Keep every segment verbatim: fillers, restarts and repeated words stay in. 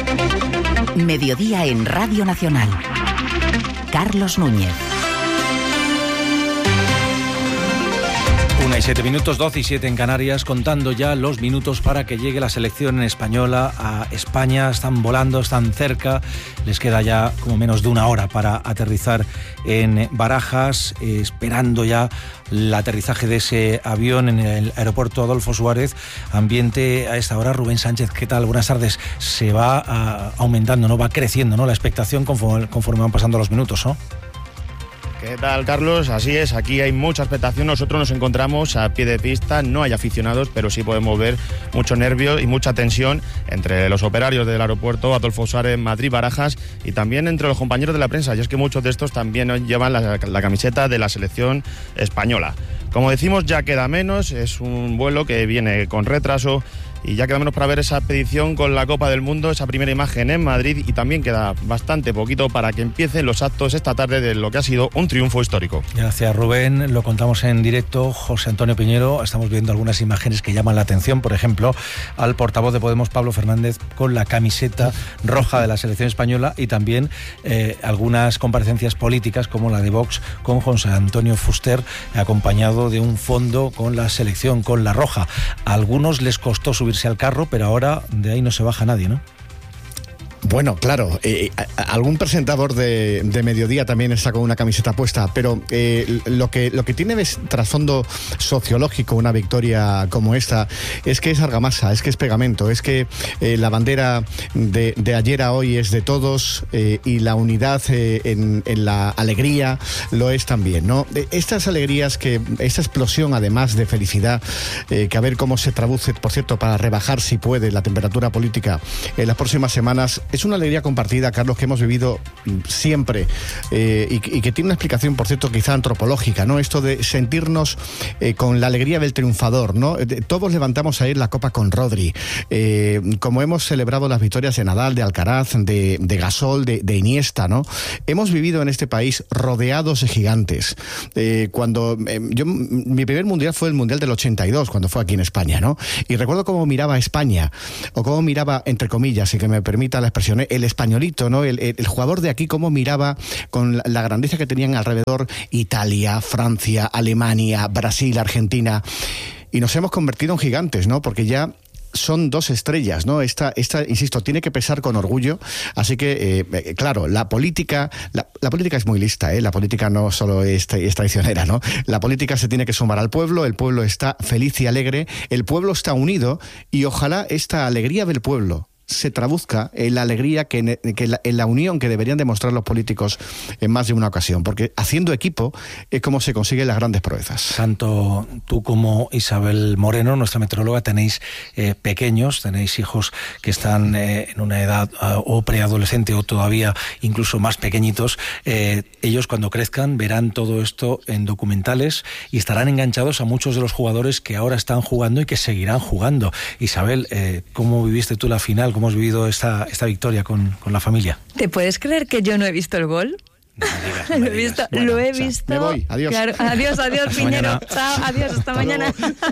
Mediodía en Radio Nacional. Carlos Núñez. Una y siete minutos, doce y siete en Canarias, contando ya los minutos para que llegue la selección española a España. Están volando, están cerca, les queda ya como menos de una hora para aterrizar en Barajas, eh, esperando ya el aterrizaje de ese avión en el aeropuerto Adolfo Suárez. Ambiente a esta hora. Rubén Sánchez, ¿qué tal? Buenas tardes. Se va a, aumentando, ¿no? Va creciendo, ¿no? La expectación conforme, conforme van pasando los minutos, ¿no? ¿Qué tal, Carlos? Así es, aquí hay mucha expectación. Nosotros nos encontramos a pie de pista, no hay aficionados, pero sí podemos ver mucho nervio y mucha tensión entre los operarios del aeropuerto Adolfo Suárez, Madrid-Barajas, y también entre los compañeros de la prensa, y es que muchos de estos también llevan la, la camiseta de la selección española. Como decimos, ya queda menos, es un vuelo que viene con retraso, y ya queda menos para ver esa expedición con la Copa del Mundo, esa primera imagen en Madrid, y también queda bastante poquito para que empiecen los actos esta tarde de lo que ha sido un triunfo histórico. Gracias, Rubén. Lo contamos en directo. José Antonio Piñero, estamos viendo algunas imágenes que llaman la atención, por ejemplo, al portavoz de Podemos, Pablo Fernández, con la camiseta roja de la selección española, y también eh, algunas comparecencias políticas como la de Vox con José Antonio Fuster, acompañado de un fondo con la selección, con la roja. A algunos les costó subirse al carro, pero ahora de ahí no se baja nadie, ¿no? Bueno, claro, eh, algún presentador de, de mediodía también está con una camiseta puesta, pero eh, lo que lo que tiene de trasfondo sociológico una victoria como esta es que es argamasa, es que es pegamento, es que eh, la bandera de, de ayer a hoy es de todos, eh, y la unidad eh, en, en la alegría lo es también, ¿no? Estas alegrías, que esta explosión además de felicidad, eh, que a ver cómo se traduce, por cierto, para rebajar si puede la temperatura política en las próximas semanas. Es una alegría compartida, Carlos, que hemos vivido siempre, eh, y, y que tiene una explicación, por cierto, quizá antropológica, ¿no? Esto de sentirnos eh, con la alegría del triunfador, ¿no? Todos levantamos ayer la copa con Rodri, eh, como hemos celebrado las victorias de Nadal, de Alcaraz, de, de Gasol, de, de Iniesta, ¿no? Hemos vivido en este país rodeados de gigantes. Eh, cuando eh, yo, mi primer mundial fue el mundial del ochenta y dos, cuando fue aquí en España, ¿no? Y recuerdo cómo miraba a España, o cómo miraba, entre comillas, y que me permita la expresión, el españolito, ¿no? El, el, el jugador de aquí, cómo miraba con la, la grandeza que tenían alrededor Italia, Francia, Alemania, Brasil, Argentina. Y nos hemos convertido en gigantes, ¿no? Porque ya son dos estrellas, ¿no? Esta, esta, insisto, tiene que pesar con orgullo. Así que, eh, claro, la política, la, la política es muy lista, ¿eh? La política no solo es, es traicionera, ¿no? La política se tiene que sumar al pueblo, el pueblo está feliz y alegre, el pueblo está unido, y ojalá esta alegría del pueblo se traduzca en la alegría, que, en, que la, en la unión que deberían demostrar los políticos en más de una ocasión, porque haciendo equipo es como se consiguen las grandes proezas. Tanto tú como Isabel Moreno, nuestra meteoróloga, tenéis eh, pequeños, tenéis hijos que están eh, en una edad uh, o preadolescente o todavía incluso más pequeñitos. Eh, ellos, cuando crezcan, verán todo esto en documentales y estarán enganchados a muchos de los jugadores que ahora están jugando y que seguirán jugando. Isabel, eh, ¿cómo viviste tú la final? ¿Cómo has vivido esta, esta victoria con, con la familia? ¿Te puedes creer que yo no he visto el gol? No me digas, no me lo he visto, bueno, lo he o sea, visto. Me voy, adiós. Claro, adiós, adiós, Piñero. Chao, adiós, hasta, hasta mañana.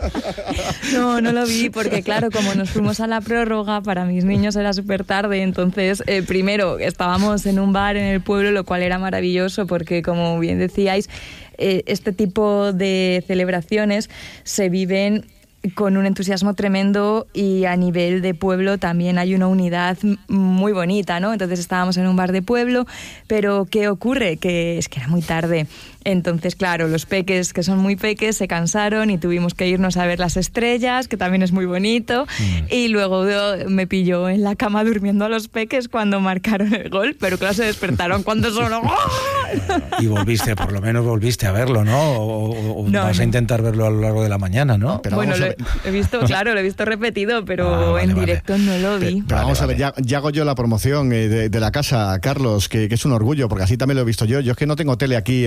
No, no lo vi porque, claro, como nos fuimos a la prórroga, para mis niños era súper tarde. Entonces, eh, primero, estábamos en un bar en el pueblo, lo cual era maravilloso porque, como bien decíais, eh, este tipo de celebraciones se viven con un entusiasmo tremendo, y a nivel de pueblo también hay una unidad muy bonita, ¿no? Entonces estábamos en un bar de pueblo, pero ¿qué ocurre? Que es que era muy tarde. Entonces, claro, los peques, que son muy peques, se cansaron y tuvimos que irnos a ver las estrellas, que también es muy bonito. Mm. Y luego me pilló en la cama durmiendo a los peques cuando marcaron el gol, pero claro, se despertaron cuando sonó ¡gol! Y volviste, por lo menos volviste a verlo, ¿no? O, o no, vas no. a intentar verlo a lo largo de la mañana, ¿no? Pero bueno, lo he, he visto, claro, lo he visto repetido, pero ah, vale, en directo vale. no lo vi. Pero, pero vamos vale, a ver, vale. ya, ya hago yo la promoción eh, de, de la casa, Carlos, que, que es un orgullo, porque así también lo he visto yo. Yo es que no tengo tele aquí en donde estoy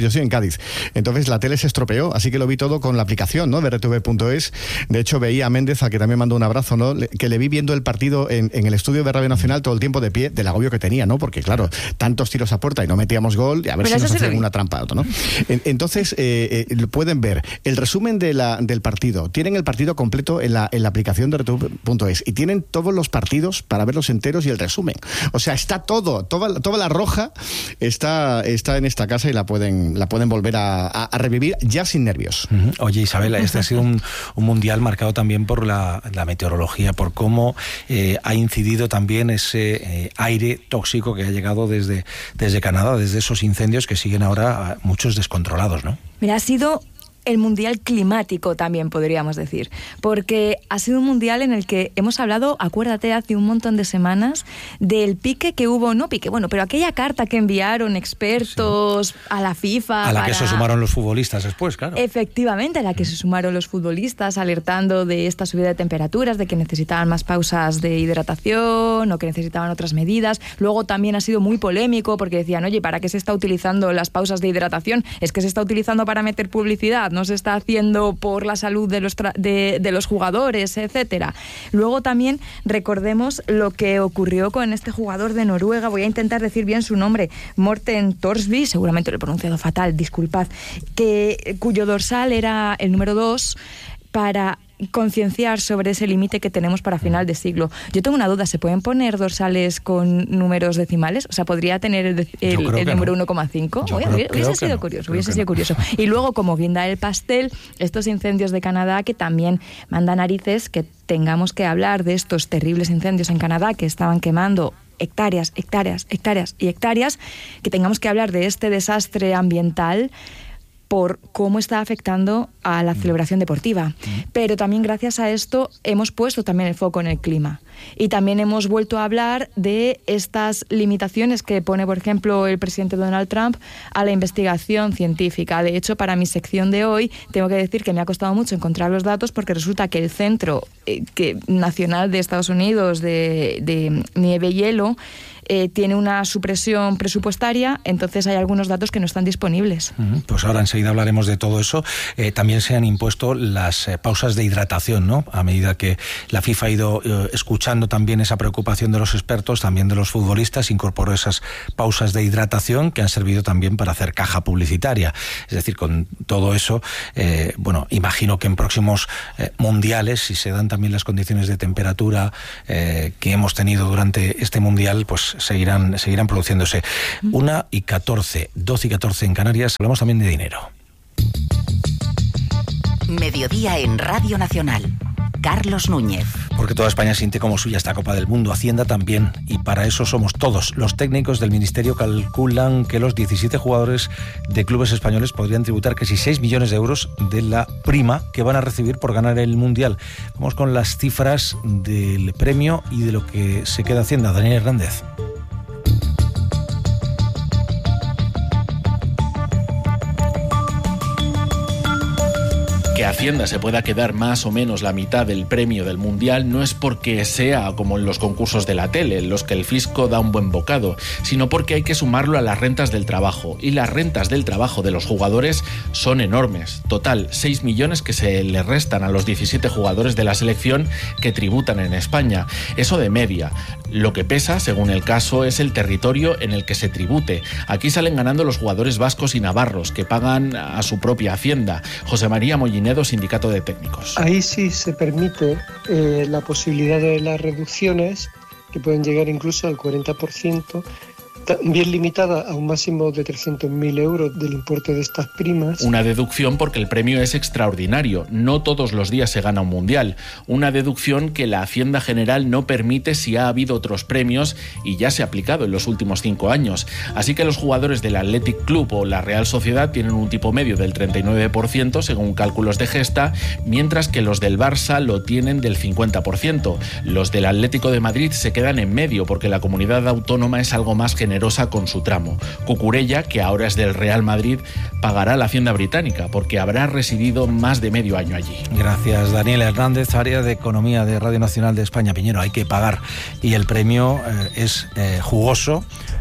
yo estoy en Cádiz. Entonces la tele se estropeó, así que lo vi todo con la aplicación, ¿no?, de R T V punto es. De hecho, veía a Méndez, a que también mandó un abrazo, ¿no?, que le vi viendo el partido en, en el estudio de Radio Nacional todo el tiempo de pie, del agobio que tenía, ¿no? Porque, claro, tantos tiros a puerta y no metíamos gol, y a ver Pero si nos hacía alguna trampa, ¿no? Entonces, eh, eh, pueden ver el resumen de la, del partido. Tienen el partido completo en la, en la aplicación de R T V punto es y tienen todos los partidos para verlos enteros y el resumen. O sea, está todo, toda, toda la roja está, está en esta casa y la pueden, la pueden volver a, a, a revivir ya sin nervios. Uh-huh. Oye, Isabel, este ha sido un, un mundial marcado también por la, la meteorología, por cómo eh, ha incidido también ese eh, aire tóxico que ha llegado desde, desde Canadá, desde esos incendios que siguen ahora muchos descontrolados, ¿no? Mira, ha sido el mundial climático también, podríamos decir, porque ha sido un mundial en el que hemos hablado, acuérdate, hace un montón de semanas, del pique que hubo, no pique, bueno, pero aquella carta que enviaron expertos sí. a la FIFA. A la para... que se sumaron los futbolistas después, claro. Efectivamente, a la que se sumaron los futbolistas, alertando de esta subida de temperaturas, de que necesitaban más pausas de hidratación o que necesitaban otras medidas. Luego también ha sido muy polémico porque decían, oye, ¿para qué se está utilizando las pausas de hidratación? Es que se está utilizando para meter publicidad, no se está haciendo por la salud de los, tra- de, de los jugadores, etcétera. Luego también recordemos lo que ocurrió con este jugador de Noruega, voy a intentar decir bien su nombre, Morten Thorsby, seguramente lo he pronunciado fatal, disculpad, que, cuyo dorsal era el número dos, para concienciar sobre ese límite que tenemos para final de siglo. Yo tengo una duda, ¿se pueden poner dorsales con números decimales? O sea, ¿podría tener el, el, el número no. uno coma cinco? Oye, creo, hubiese creo sido no. curioso, hubiese sido no. curioso. Y luego, como guinda del pastel, estos incendios de Canadá que también manda narices que tengamos que hablar de estos terribles incendios en Canadá que estaban quemando hectáreas, hectáreas, hectáreas y hectáreas, que tengamos que hablar de este desastre ambiental por cómo está afectando a la celebración deportiva. Pero también gracias a esto hemos puesto también el foco en el clima. Y también hemos vuelto a hablar de estas limitaciones que pone, por ejemplo, el presidente Donald Trump a la investigación científica. De hecho, para mi sección de hoy, tengo que decir que me ha costado mucho encontrar los datos porque resulta que el Centro eh, que, Nacional de Estados Unidos de, de Nieve y Hielo Eh, tiene una supresión presupuestaria, entonces hay algunos datos que no están disponibles. Pues ahora enseguida hablaremos de todo eso. Eh, también se han impuesto las eh, pausas de hidratación, ¿no? A medida que la FIFA ha ido eh, escuchando también esa preocupación de los expertos, también de los futbolistas, incorporó esas pausas de hidratación que han servido también para hacer caja publicitaria. Es decir, con todo eso, eh, bueno, imagino que en próximos eh, mundiales, si se dan también las condiciones de temperatura eh, que hemos tenido durante este mundial, pues seguirán, seguirán produciéndose. Una y catorce, doce y catorce en Canarias. Hablamos también de dinero. Mediodía en Radio Nacional. Carlos Núñez. Porque toda España siente como suya esta Copa del Mundo, Hacienda también, y para eso somos todos. Los técnicos del Ministerio calculan que los diecisiete jugadores de clubes españoles podrían tributar casi seis millones de euros de la prima que van a recibir por ganar el Mundial. Vamos con las cifras del premio y de lo que se queda Hacienda. Daniel Hernández. Que Hacienda se pueda quedar más o menos la mitad del premio del Mundial no es porque sea como en los concursos de la tele, en los que el fisco da un buen bocado, sino porque hay que sumarlo a las rentas del trabajo. Y las rentas del trabajo de los jugadores son enormes. Total, seis millones que se le restan a los diecisiete jugadores de la selección que tributan en España. Eso de media. Lo que pesa, según el caso, es el territorio en el que se tribute. Aquí salen ganando los jugadores vascos y navarros, que pagan a su propia Hacienda. José María Mollinedo, Sindicato de Técnicos. Ahí sí se permite eh, la posibilidad de las reducciones, que pueden llegar incluso al cuarenta por ciento, bien limitada a un máximo de trescientos mil euros del importe de estas primas. Una deducción porque el premio es extraordinario. No todos los días se gana un mundial. Una deducción que la Hacienda General no permite si ha habido otros premios y ya se ha aplicado en los últimos cinco años. Así que los jugadores del Athletic Club o la Real Sociedad tienen un tipo medio del treinta y nueve por ciento según cálculos de Gesta, mientras que los del Barça lo tienen del cincuenta por ciento. Los del Atlético de Madrid se quedan en medio porque la comunidad autónoma es algo más generosa con su tramo. Cucurella, que ahora es del Real Madrid, pagará la Hacienda británica porque habrá residido más de medio año allí. Gracias, Daniel Hernández, área de Economía de Radio Nacional de España. Piñero, hay que pagar y el premio eh, es eh, jugoso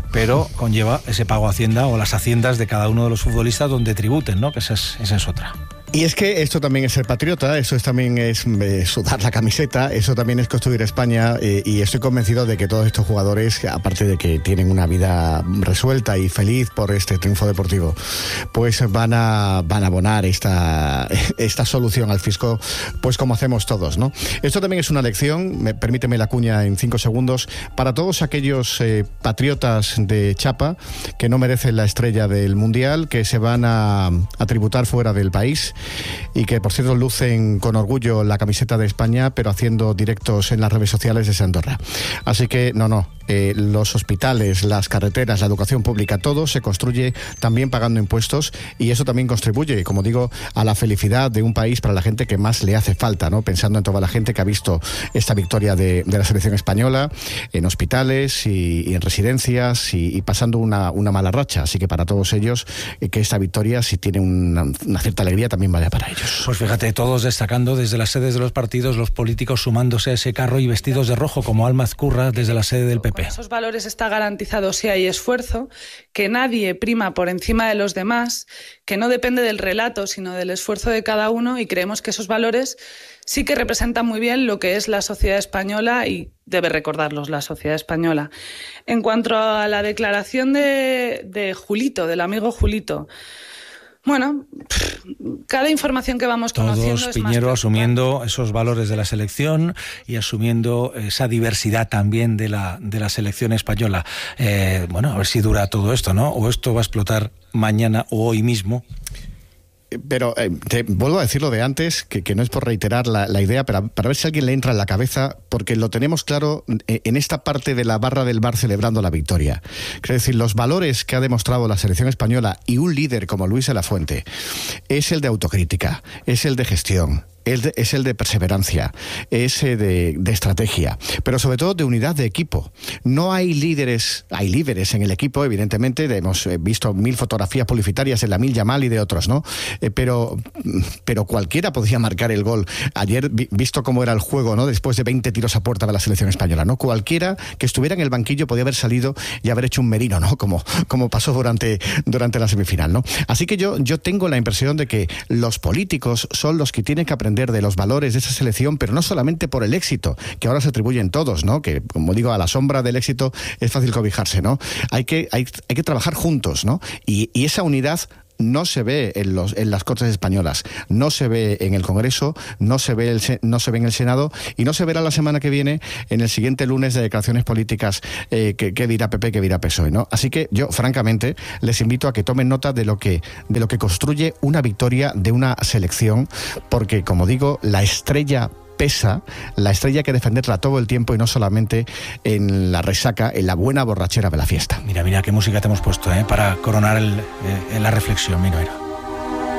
pero conlleva ese pago a Hacienda o las haciendas de cada uno de los futbolistas donde tributen, ¿no? Que esa es, esa es otra. Y es que esto también es ser patriota, eso es, también es eh, sudar la camiseta, eso también es construir España, eh, y estoy convencido de que todos estos jugadores, aparte de que tienen una vida resuelta y feliz por este triunfo deportivo, pues van a van a abonar esta, esta solución al fisco, pues como hacemos todos, ¿no? Esto también es una lección, me, permíteme la cuña en cinco segundos, para todos aquellos eh, patriotas de chapa que no merecen la estrella del Mundial, que se van a, a tributar fuera del país, y que por cierto lucen con orgullo la camiseta de España, pero haciendo directos en las redes sociales de Andorra. Así que no, no, eh, los hospitales, las carreteras, la educación pública, todo se construye también pagando impuestos, y eso también contribuye, como digo, a la felicidad de un país para la gente que más le hace falta, ¿no? Pensando en toda la gente que ha visto esta victoria de, de la selección española en hospitales y, y en residencias y, y pasando una, una mala racha. Así que para todos ellos, eh, que esta victoria, si tiene una, una cierta alegría, también vaya para ellos. Pues fíjate, todos destacando desde las sedes de los partidos, los políticos sumándose a ese carro y vestidos de rojo, como Alma Azcurra desde la sede del P P. Con esos valores está garantizado si hay esfuerzo, que nadie prima por encima de los demás, que no depende del relato, sino del esfuerzo de cada uno, y creemos que esos valores sí que representan muy bien lo que es la sociedad española y debe recordarlos la sociedad española. En cuanto a la declaración de, de Julito, del amigo Julito, bueno, cada información que vamos conociendo Todos, es Piñero, más asumiendo esos valores de la selección y asumiendo esa diversidad también de la, de la selección española. Eh, bueno, a ver si dura todo esto, ¿no? O esto va a explotar mañana o hoy mismo. Pero eh, te vuelvo a decir lo de antes, que, que no es por reiterar la, la idea, pero para ver si a alguien le entra en la cabeza, porque lo tenemos claro en esta parte de la barra del bar celebrando la victoria. Quiero decir, los valores que ha demostrado la selección española y un líder como Luis de la Fuente es el de autocrítica, es el de gestión, es el de perseverancia, es de, de estrategia, pero sobre todo de unidad de equipo. No hay líderes, hay líderes en el equipo, evidentemente, hemos visto mil fotografías publicitarias de Lamine Yamal y de otros, ¿no? Eh, pero, pero cualquiera podía marcar el gol. Ayer, vi, visto cómo era el juego, ¿no? Después de veinte tiros a puerta de la selección española, ¿no? Cualquiera que estuviera en el banquillo podía haber salido y haber hecho un merino, ¿no? Como, como pasó durante, durante la semifinal, ¿no? Así que yo, yo tengo la impresión de que los políticos son los que tienen que aprender de los valores de esa selección, pero no solamente por el éxito, que ahora se atribuyen todos, ¿no? Que, como digo, a la sombra del éxito es fácil cobijarse, ¿no? Hay que, hay, hay que trabajar juntos, ¿no? Y, y esa unidad no se ve en, los, en las Cortes españolas, no se ve en el Congreso, no se ve, el, no se ve en el Senado, y no se verá la semana que viene en el siguiente lunes de declaraciones políticas, eh, que, que dirá P P, que dirá P S O E, ¿no? Así que yo, francamente, les invito a que tomen nota de lo que, de lo que construye una victoria de una selección, porque, como digo, la estrella pesa, la estrella hay que defenderla todo el tiempo y no solamente en la resaca, en la buena borrachera de la fiesta. Mira, mira qué música te hemos puesto, ¿eh? Para coronar el, eh, la reflexión, mira, mira.